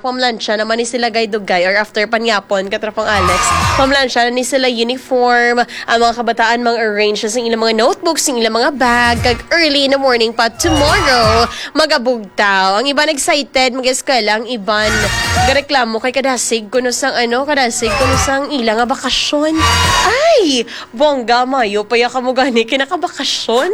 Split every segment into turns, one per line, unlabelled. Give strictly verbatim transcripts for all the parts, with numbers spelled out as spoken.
pamlansya naman ni sila gay dugay or after panyapon katrapang Alex pamlansya na ni sila uniform ang mga kabataan mga arrange sa ilang mga notebooks sa ilang mga bag kag early in the morning pa tomorrow magabugtaw ang iban excited mag-eskwela ang iban gareklamo kay kadasig kuno sang ano kadasig kuno sang ilang nga bakasyon ay bongga mayo paya ka mo gani kinakabakasyon.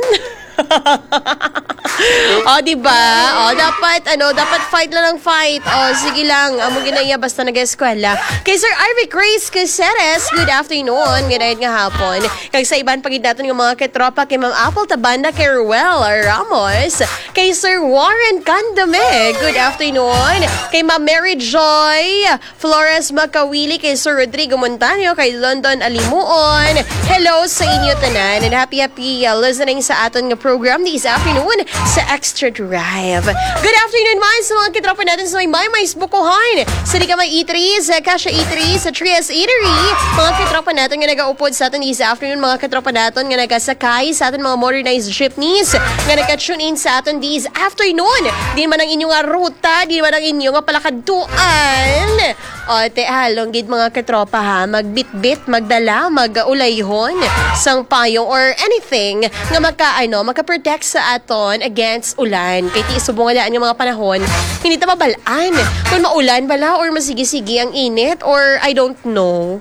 O, diba? O, dapat, ano, dapat fight lang ng fight. O, sige lang. Amo ginaya basta nag-eskwela. Kay Sir Ivy Grace Caceres, good afternoon. Ginayad nga hapon. Kag sa iban pagid natin ng mga ketropa kay Ma'am Apple Tabanda, kay Ruel Ramos. Kay Sir Warren Candame, good afternoon. Kay Ma'am Mary Joy Flores Macawili, kay Sir Rodrigo Montaño, kay London Alimuon. Hello sa inyo tanan and happy happy uh, listening sa aton nga program this afternoon sa Extra Drive. Good afternoon man sa mga kitropa natin sa may Maymay's Bukuhan, sa di ka may eatery, sa Kasha Eatery, sa Trias Eatery, mga kitropa natin nga nag-aupod sa atin this afternoon, mga kitropa natin nga nagasakay sa atin mga modernized jeepneys, nga nag-tune in sa atin this afternoon. Di man ang inyong nga ruta, di man ang inyong nga palakaduan. O, te halong gid mga katropa ha, magbitbit, magdala, mag-ulayhon, sang payong or anything nga maka, ano, maka-protect sa aton against ulan. Kay ti isubungalaan ng mga panahon, hindi ta mabalaan. Kung maulan bala or masigi-sigi ang init or I don't know.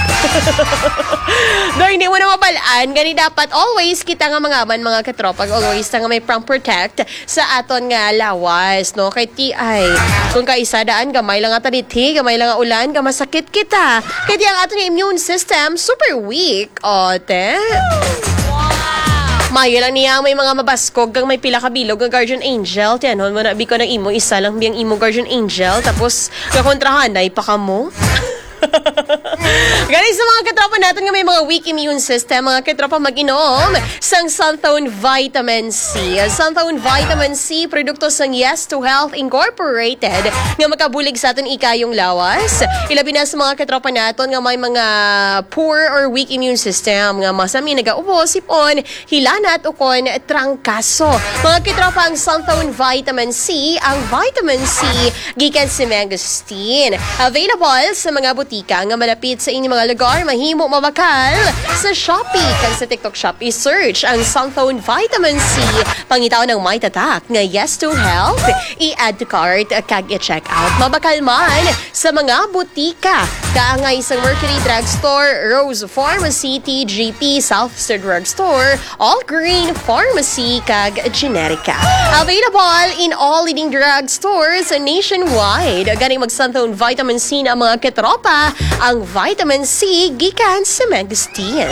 No, hindi mo na mabalaan. Gani dapat always kita nga mga aman mga katropa, always ta nga may prompt protect sa aton nga lawas, no? Kay ti ay, kung kaisadaan, gamay lang nga tariti, gamay lang nga ulan, gamasakit kita. Kaya di ang aton immune system super weak. O, te? Mayo lang niya may mga mabaskog kang may pila kabilog ng guardian angel. Tiyanon mo na bi ko ng imo, isa lang biyang imo guardian angel. Tapos kakontrahan, ay pa ka mo. Galing sa mga katropa natin nga may mga weak immune system, mga katropa mag-inom sang Sunthone Vitamin C. Sunthone Vitamin C, produkto sang Yes to Health Incorporated nga makabulig sa atin ikayong lawas. Ilabi na sa mga katropa natin nga may mga poor or weak immune system nga masami nagaubo, sipon, hilanat o kon trangkaso. Mga katropa ang Sunthone Vitamin C, ang Vitamin C gikan si Mangosteen. Available sa mga butika nga malapit sa inyong mga lugar, mahimo mabakal sa Shopee kag sa TikTok Shop. I-search ang Sunthone Vitamin C, pangitaw ng may tatak nga Yes to Health, i-add to cart kag i-check out. Mabakal man sa mga butika kaangay sa Mercury Drugstore, Rose Pharmacy, T G P, Southstar Drugstore, All Green Pharmacy kag Generica. Available in all leading drugstores nationwide. Ganing mag Sunthone Vitamin C na mga ketropa, ang Vitamin C gikan sa Mangosteen.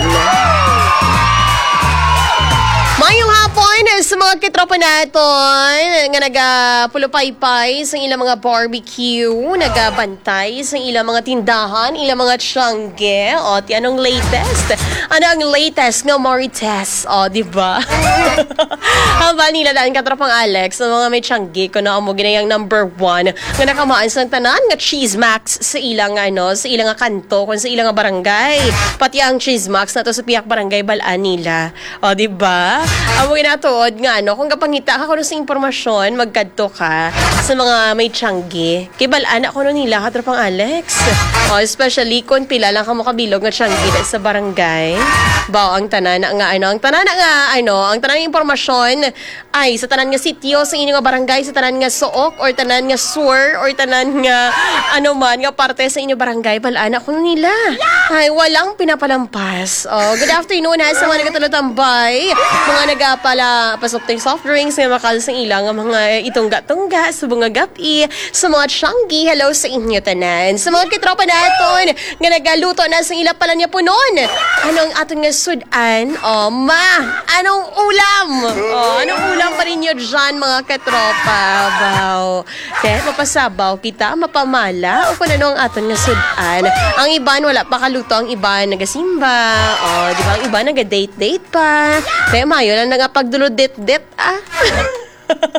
Mayong hapon sa mga kitropa natin nga nagapulupaypay sa ilang mga barbecue, nagabantay sa ilang mga tindahan, ilang mga tiyangge. O, ti anong latest? Ano ang latest nga Marites? O, diba? Haba nila daan katropang Alex, ang mga may tiyangge ko na amo ginayang number one nga nakamaan sa tanan nga cheese max sa ilang ano, sa ilang nga kanto, kung sa ilang nga barangay. Pati ang cheese max na to sa piyak barangay balaan nila. O, diba? Amo ginatuod nga, no? Kung kapangita ka kuno sa impormasyon, magkadto ka sa mga may tiyangge. Kay balaan ako no nila, katropang Alex. O, especially kung pila lang ka mo kabilog nga tiyangge sa barangay. Bao, ang tanan nga, ano, ang tanan nga, ano, ang tanan nga impormasyon ay sa tanan nga sityo, sa inyong barangay, sa tanan nga suok, or tanan nga sur, or tanan nga, ano man, nga parte sa inyong barangay, balaan ako no nila. Ay, walang pinapalampas. O, good afternoon ha, sa mga nagatulotambay, mga nagapala pasok tayong soft drinks, nga makal sa ilang mga itungga-tungga, sa mga gapi, sa mga tiyanggi, hello sa inyo tanan. Sa mga kitropa naton, nga nagaluto na sa ila pala niya po noon. Anong aton nga sudan? O, ma, anong ulam? O, anong ulam pa rin nyo dyan, mga katropa? Baw. Kaya mapasabaw kita, mapamala, o kung ano ang aton nga sudan. Ang iban, wala pa kaluto, ang iban nagasimba. O, di ba, ang iban naga-date-date pa. Kaya mayo lang nagapagdulo-det-det, ah.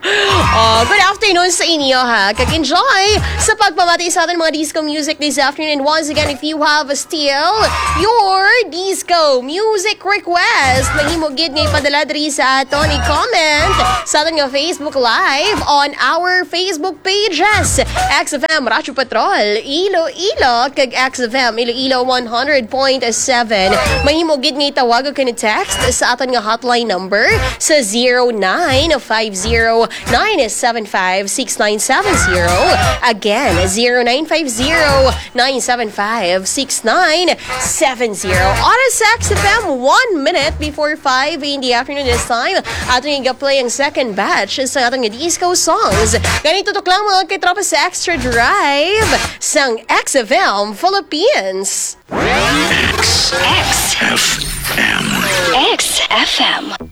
Uh, good afternoon sa inyo ha. Kag-enjoy sa pagpamati sa ating mga disco music this afternoon. And once again, if you have still your disco music request, mahimugid nga ipadala diri sa aton i-comment sa ating nga Facebook Live on our Facebook pages. X F M Radyo Patrol, Iloilo, kag X F M Iloilo one hundred point seven. Mahimugid nga itawag o kini-text sa aton nga hotline number sa zero nine five zero nine seven five six nine seven zero. Again, zero nine five zero nine seven five six nine seven zero. Oras sa X F M, one minute before five in the afternoon this time. Ating i-play ang second batch sa ating disco songs. Ganito tok lang mga kitropa sa Extra Drive sang X F M Philippines.
X F M. X F M.